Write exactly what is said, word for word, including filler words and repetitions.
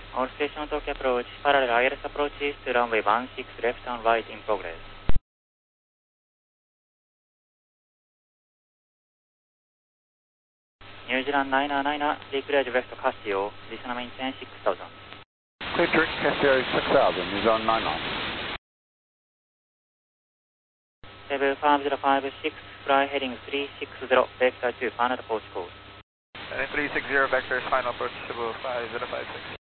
All station Tokyo approach, parallel I L S approaches to runway one six left and right in progress. New Zealand niner niner, declared west Casio, descend maintain six thousand. Clear direct Casio six thousand, New Zealand nine nine. seven five zero five six, fly heading three six zero, vector two, final approach code. three six zero, vector final approach, Cebu five zero five six.